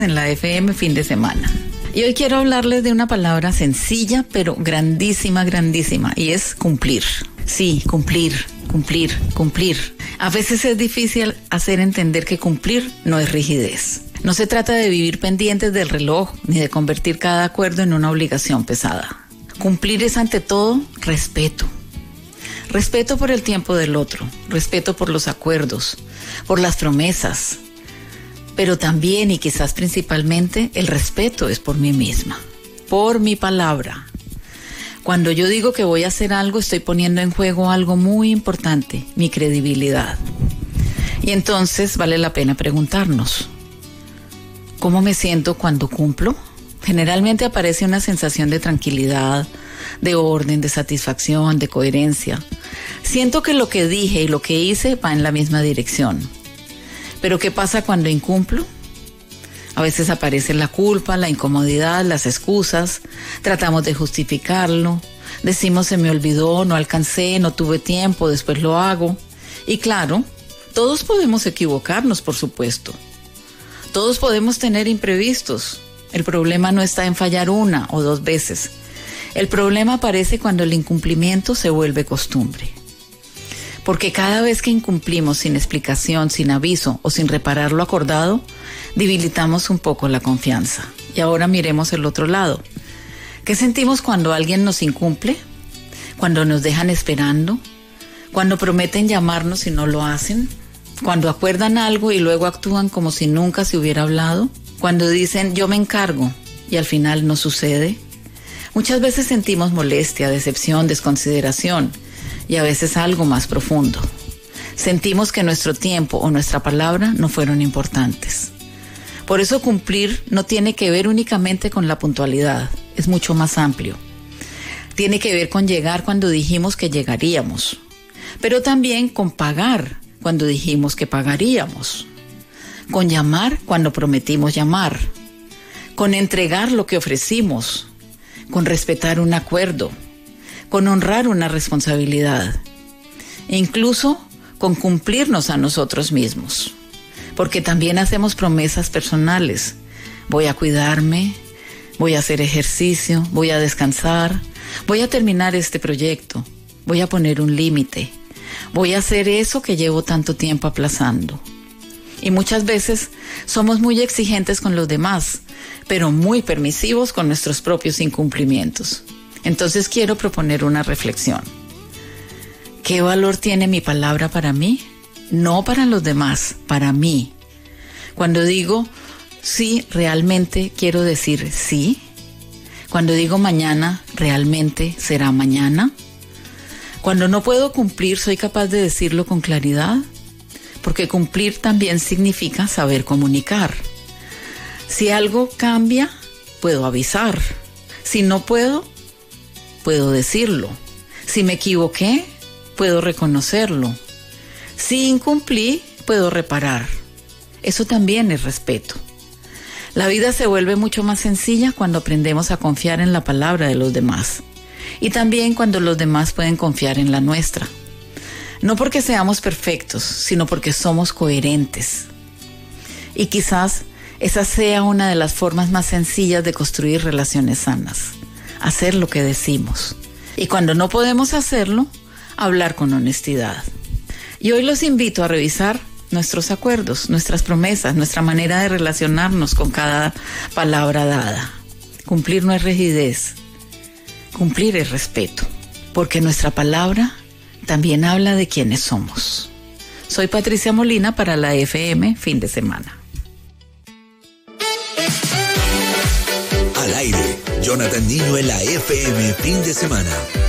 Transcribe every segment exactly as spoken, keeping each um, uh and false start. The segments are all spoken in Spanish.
En la F M fin de semana. Y hoy quiero hablarles de una palabra sencilla, pero grandísima, grandísima, y es cumplir. Sí, cumplir, cumplir, cumplir. A veces es difícil hacer entender que cumplir no es rigidez. No se trata de vivir pendientes del reloj, ni de convertir cada acuerdo en una obligación pesada. Cumplir es ante todo respeto. Respeto por el tiempo del otro, respeto por los acuerdos, por las promesas, pero también y quizás principalmente el respeto es por mí misma, por mi palabra. Cuando yo digo que voy a hacer algo, estoy poniendo en juego algo muy importante, mi credibilidad. Y entonces vale la pena preguntarnos, ¿cómo me siento cuando cumplo? Generalmente aparece una sensación de tranquilidad, de orden, de satisfacción, de coherencia. Siento que lo que dije y lo que hice va en la misma dirección. Pero ¿qué pasa cuando incumplo? A veces aparece la culpa, la incomodidad, las excusas. Tratamos de justificarlo. Decimos se me olvidó, no alcancé, no tuve tiempo, después lo hago. Y claro, todos podemos equivocarnos, por supuesto. Todos podemos tener imprevistos. El problema no está en fallar una o dos veces. El problema aparece cuando el incumplimiento se vuelve costumbre. Porque cada vez que incumplimos sin explicación, sin aviso o sin reparar lo acordado, debilitamos un poco la confianza. Y ahora miremos el otro lado. ¿Qué sentimos cuando alguien nos incumple? ¿Cuando nos dejan esperando? ¿Cuando prometen llamarnos y no lo hacen? ¿Cuando acuerdan algo y luego actúan como si nunca se hubiera hablado? ¿Cuando dicen yo me encargo y al final no sucede? Muchas veces sentimos molestia, decepción, desconsideración. Y a veces algo más profundo. Sentimos que nuestro tiempo o nuestra palabra no fueron importantes. Por eso cumplir no tiene que ver únicamente con la puntualidad, es mucho más amplio. Tiene que ver con llegar cuando dijimos que llegaríamos, pero también con pagar cuando dijimos que pagaríamos, con llamar cuando prometimos llamar, con entregar lo que ofrecimos, con respetar un acuerdo, con honrar una responsabilidad, e incluso con cumplirnos a nosotros mismos, porque también hacemos promesas personales. Voy a cuidarme, voy a hacer ejercicio, voy a descansar, voy a terminar este proyecto, voy a poner un límite, voy a hacer eso que llevo tanto tiempo aplazando. Y muchas veces somos muy exigentes con los demás, pero muy permisivos con nuestros propios incumplimientos. Entonces quiero proponer una reflexión. ¿Qué valor tiene mi palabra para mí? No para los demás, para mí. Cuando digo sí, realmente quiero decir sí. Cuando digo mañana, realmente será mañana. Cuando no puedo cumplir, soy capaz de decirlo con claridad. Porque cumplir también significa saber comunicar. Si algo cambia, puedo avisar. Si no puedo, puedo decirlo. Si me equivoqué, puedo reconocerlo. Si incumplí, puedo reparar. Eso también es respeto. La vida se vuelve mucho más sencilla cuando aprendemos a confiar en la palabra de los demás. Y también cuando los demás pueden confiar en la nuestra. No porque seamos perfectos, sino porque somos coherentes. Y quizás esa sea una de las formas más sencillas de construir relaciones sanas. Hacer lo que decimos. Y cuando no podemos hacerlo, hablar con honestidad. Y hoy los invito a revisar nuestros acuerdos, nuestras promesas, nuestra manera de relacionarnos con cada palabra dada. Cumplir no es rigidez. Cumplir es respeto. Porque nuestra palabra también habla de quiénes somos. Soy Patricia Molina para la F M Fin de Semana. Al aire, Jonathan Niño en la F M Fin de Semana.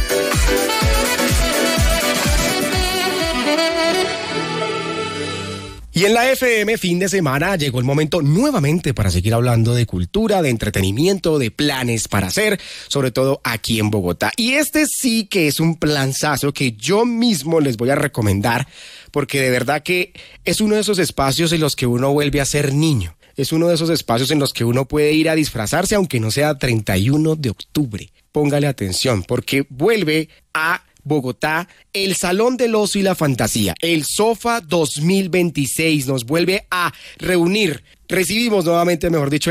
Y en la F M Fin de Semana llegó el momento nuevamente para seguir hablando de cultura, de entretenimiento, de planes para hacer, sobre todo aquí en Bogotá. Y este sí que es un planzazo que yo mismo les voy a recomendar, porque de verdad que es uno de esos espacios en los que uno vuelve a ser niño. Es uno de esos espacios en los que uno puede ir a disfrazarse, aunque no sea treinta y uno de octubre. Póngale atención, porque vuelve a Bogotá, el Salón del Ocio y la Fantasía, el SOFA dos mil veintiséis nos vuelve a reunir. Recibimos nuevamente, mejor dicho,